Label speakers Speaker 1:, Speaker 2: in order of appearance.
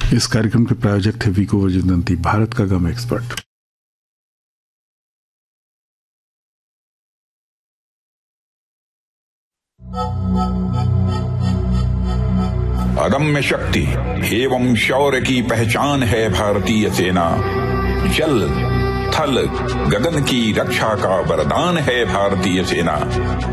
Speaker 1: इस कार्यक्रम के प्रायोजक थे वीको वैजयंती, भारत का गम एक्सपर्ट।
Speaker 2: अदम्य शक्ति एवं शौर्य की पहचान है भारतीय सेना। जल थल गगन की रक्षा का वरदान है भारतीय सेना।